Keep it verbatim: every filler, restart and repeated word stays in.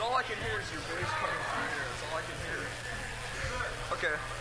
all I can hear is your bass coming through here. That's all I can hear. Okay.